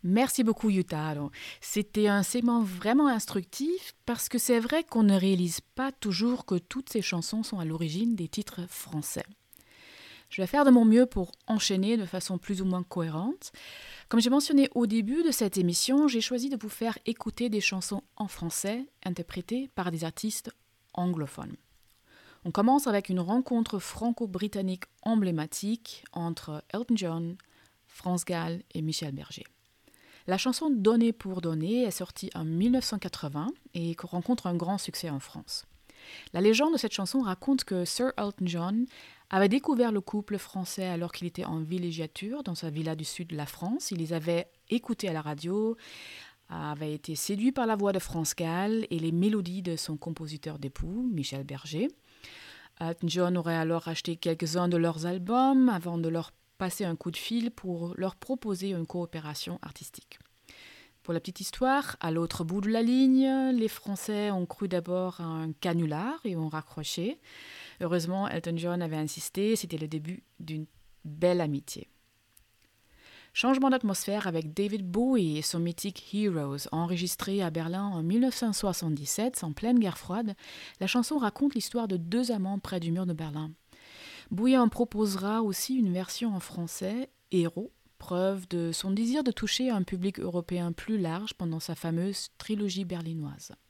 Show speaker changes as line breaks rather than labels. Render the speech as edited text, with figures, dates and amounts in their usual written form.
Merci beaucoup, Yuta. Alors, c'était un segment vraiment instructif parce que c'est vrai qu'on ne réalise pas toujours que toutes ces chansons sont à l'origine des titres français. Je vais faire de mon mieux pour enchaîner de façon plus ou moins cohérente. Comme j'ai mentionné au début de cette émission, j'ai choisi de vous faire écouter des chansons en français interprétées par des artistes anglophones. On commence avec une rencontre franco-britannique emblématique entre Elton John, France Gall et Michel Berger. La chanson Donner pour donner est sortie en 1980 et rencontre un grand succès en France. La légende de cette chanson raconte que Sir Elton John avait découvert le couple français alors qu'il était en villégiature dans sa villa du sud de la France. Il les avait écoutés à la radio, avait été séduit par la voix de France Gall et les mélodies de son compositeur d'époux, Michel Berger. Elton John aurait alors acheté quelques-uns de leurs albums avant de leur passer un coup de fil pour leur proposer une coopération artistique. Pour la petite histoire, à l'autre bout de la ligne, les Français ont cru d'abord à un canular et ont raccroché. Heureusement, Elton John avait insisté, c'était le début d'une belle amitié. Changement d'atmosphère avec David Bowie et son mythique Heroes, enregistré à Berlin en 1977, en pleine guerre froide. La chanson raconte l'histoire de deux amants près du mur de Berlin. Bowie en proposera aussi une version en français, Héros, preuve de son désir de toucher un public européen plus large pendant sa fameuse trilogie berlinoise.